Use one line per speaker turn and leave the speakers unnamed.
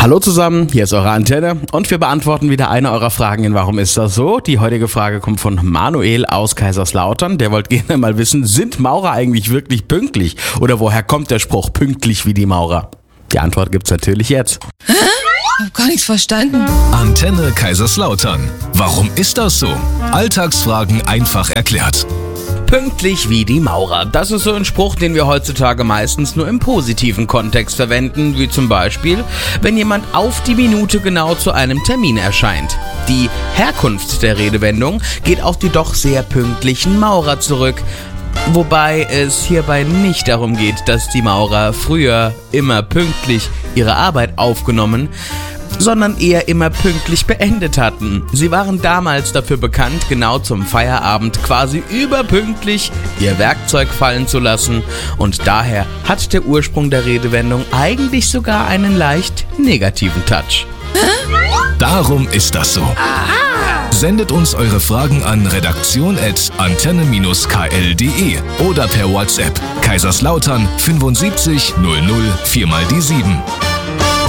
Hallo zusammen, hier ist eure Antenne und wir beantworten wieder eine eurer Fragen in Warum ist das so? Die heutige Frage kommt von Manuel aus Kaiserslautern. Der wollte gerne mal wissen, sind Maurer eigentlich wirklich pünktlich? Oder woher kommt der Spruch pünktlich wie die Maurer? Die Antwort gibt's natürlich jetzt.
Ich hab gar nichts verstanden.
Antenne Kaiserslautern. Warum ist das so? Alltagsfragen einfach erklärt.
Pünktlich wie die Maurer. Das ist so ein Spruch, den wir heutzutage meistens nur im positiven Kontext verwenden, wie zum Beispiel, wenn jemand auf die Minute genau zu einem Termin erscheint. Die Herkunft der Redewendung geht auf die doch sehr pünktlichen Maurer zurück. Wobei es hierbei nicht darum geht, dass die Maurer früher immer pünktlich ihre Arbeit aufgenommen, sondern eher immer pünktlich beendet hatten. Sie waren damals dafür bekannt, genau zum Feierabend quasi überpünktlich ihr Werkzeug fallen zu lassen, und daher hat der Ursprung der Redewendung eigentlich sogar einen leicht negativen Touch.
Darum ist das so. Sendet uns eure Fragen an redaktion@antenne-kl.de oder per WhatsApp Kaiserslautern 75 00 4 mal die 7.